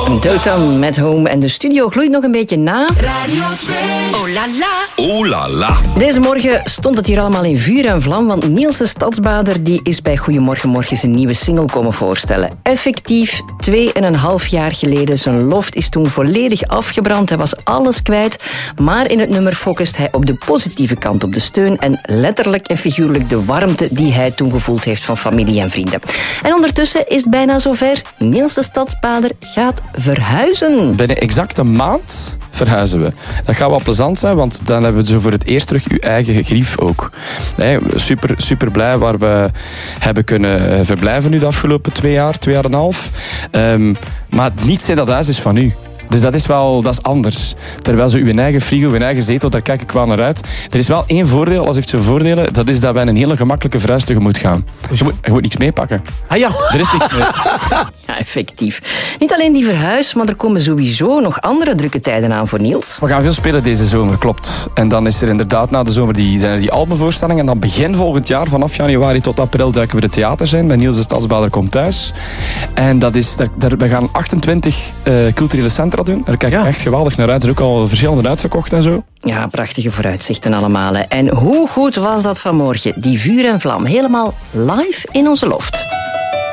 Dotan met Home en de studio gloeit nog een beetje na. Radio 2. Oh la la. Oh la la. Deze morgen stond het hier allemaal in vuur en vlam, want Niels de Stadsbader die is bij Goedemorgen Morgen zijn nieuwe single komen voorstellen. Effectief 2,5 jaar geleden. Zijn loft is toen volledig afgebrand. Hij was alles kwijt. Maar in het nummer focust hij op de positieve kant, op de steun en letterlijk en figuurlijk de warmte die hij toen gevoeld heeft van familie en vrienden. En ondertussen is het bijna zover. Niels de Stadsbader gaat verhuizen. Binnen exact een maand verhuizen we. Dat gaat wel plezant zijn, want dan hebben we zo voor het eerst terug uw eigen grief ook. Nee, super blij waar we hebben kunnen verblijven nu de afgelopen 2 jaar, 2,5 jaar. Maar niet zijn dat huis is van u. Dus dat is anders. Terwijl zo uw eigen frigo, uw eigen zetel, daar kijk ik wel naar uit. Er is wel één voordeel, als heeft zijn voordelen, dat is dat wij een hele gemakkelijke verhuis tegemoet gaan. Je moet niks meepakken. Ah ja. Er is niks mee. Ja, effectief. Niet alleen die verhuis, maar er komen sowieso nog andere drukke tijden aan voor Niels. We gaan veel spelen deze zomer, klopt. En dan is er inderdaad na de zomer die albumvoorstellingen. En dan begin volgend jaar, vanaf januari tot april, duiken we de theaters in. Bij Niels de Stadsbader komt thuis. En dat is, we gaan 28 culturele centra doen. Daar kijk ik echt geweldig naar uit. Er zijn ook al verschillende uitverkocht en zo. Ja, prachtige vooruitzichten allemaal. Hè. En hoe goed was dat vanmorgen? Die vuur en vlam, helemaal live in onze loft.